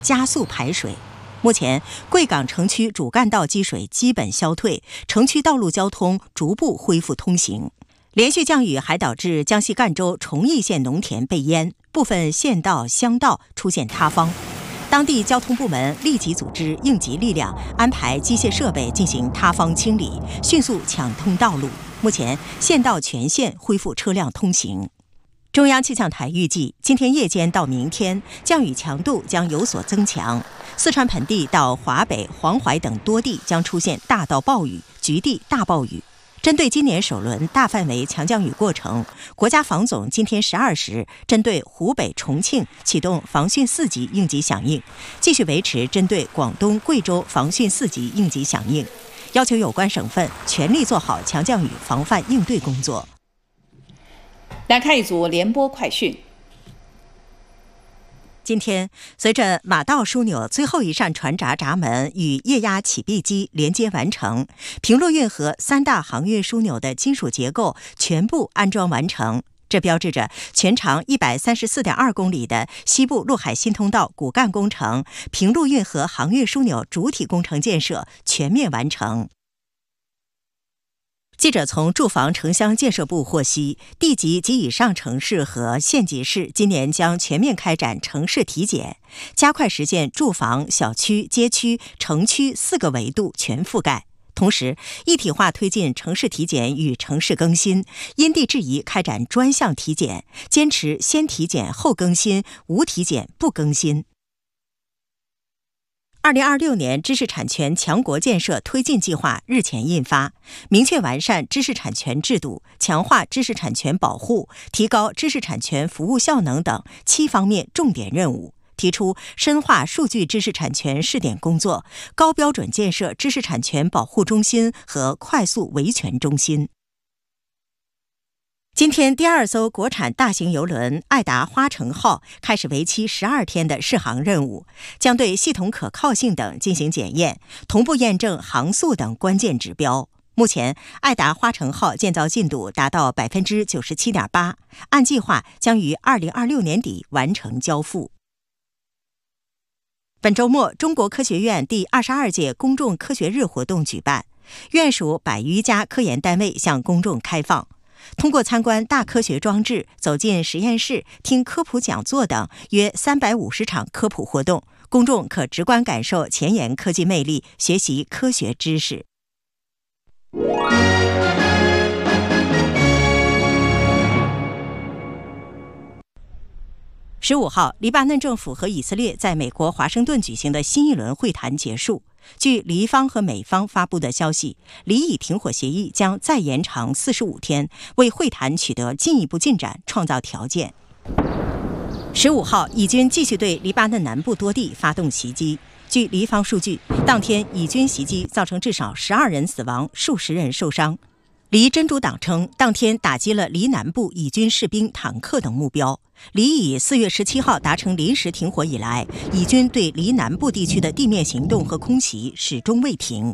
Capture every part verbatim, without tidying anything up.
加速排水。目前，贵港城区主干道积水基本消退，城区道路交通逐步恢复通行。连续降雨还导致江西赣州崇义县农田被淹，部分县道、乡道出现塌方。当地交通部门立即组织应急力量，安排机械设备进行塌方清理，迅速抢通道路。目前，县道全线恢复车辆通行。中央气象台预计，今天夜间到明天，降雨强度将有所增强。四川盆地到华北、黄淮等多地将出现大到暴雨、局地大暴雨。针对今年首轮大范围强降雨过程，国家防总今天十二时针对湖北、重庆启动防汛四级应急响应，继续维持针对广东、贵州防汛四级应急响应，要求有关省份全力做好强降雨防范应对工作。 来看一组联播快讯。 今天，随着马道枢纽最后一扇船闸闸门与液压起闭机连接完成，平陆运河三大航运枢纽的金属结构全部安装完成。这标志着全长一百三十四点二公里的西部陆海新通道骨干工程、平陆运河航运枢纽主体工程建设全面完成。记者从住房城乡建设部获悉，地级及以上城市和县级市今年将全面开展城市体检，加快实现住房、小区、街区、城区四个维度全覆盖。同时，一体化推进城市体检与城市更新，因地制宜开展专项体检，坚持先体检后更新，无体检不更新。二零二六年知识产权强国建设推进计划日前印发，明确完善知识产权制度、强化知识产权保护、提高知识产权服务效能等七方面重点任务，提出深化数据知识产权试点工作，高标准建设知识产权保护中心和快速维权中心。今天，第二艘国产大型邮轮爱达花城号开始为期十二天的试航任务，将对系统可靠性等进行检验，同步验证航速等关键指标。目前，爱达花城号建造进度达到百分之九十七点八，按计划将于二零二六年底完成交付。本周末，中国科学院第二十二届公众科学日活动举办，院属百余家科研单位向公众开放。通过参观大科学装置、走进实验室、听科普讲座等约三百五十场科普活动，公众可直观感受前沿科技魅力，学习科学知识。十五号，黎巴嫩政府和以色列在美国华盛顿举行的新一轮会谈结束。据黎方和美方发布的消息，黎以停火协议将再延长四十五天，为会谈取得进一步进展创造条件。十五号，以军继续对黎巴嫩南部多地发动袭击。据黎方数据，当天以军袭击造成至少十二人死亡，数十人受伤。黎真主党称，当天打击了黎南部以军士兵、坦克等目标。黎以四月十七号达成临时停火以来，以军对黎南部地区的地面行动和空袭始终未停。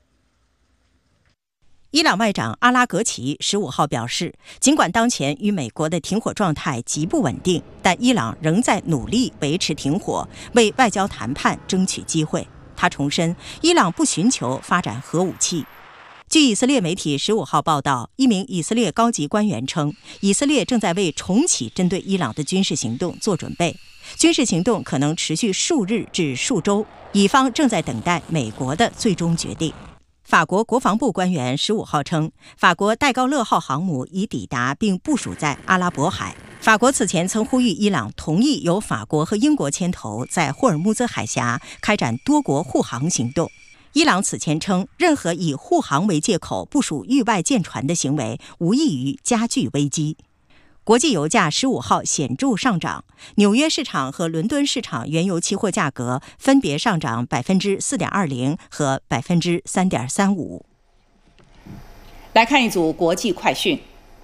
伊朗外长阿拉格齐十五号表示，尽管当前与美国的停火状态极不稳定，但伊朗仍在努力维持停火，为外交谈判争取机会。他重申，伊朗不寻求发展核武器。据以色列媒体十五号报道，一名以色列高级官员称，以色列正在为重启针对伊朗的军事行动做准备，军事行动可能持续数日至数周，以方正在等待美国的最终决定。法国国防部官员十五号称，法国戴高乐号航母已抵达并部署在阿拉伯海。法国此前曾呼吁伊朗同意由法国和英国牵头，在霍尔木兹海峡开展多国护航行动。伊朗此前称，任何以护航为借口部署域外舰船的行为，无异于加剧危机。国际油价十五号显著上涨，纽约市场和伦敦市场原油期货价格分别上涨百分之四点二零和百分之三点三五。 来看一组国际快讯。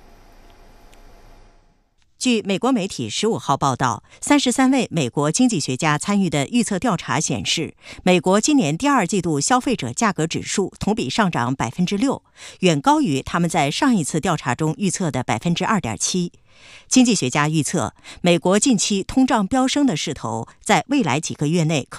据美国媒体十五号报道，三十三位美国经济学家参与的预测调查显示，美国今年第二季度消费者价格指数同比上涨百分之六，远高于他们在上一次调查中预测的百分之二点七。经济学家预测，美国近期通胀飙升的势头在未来几个月内可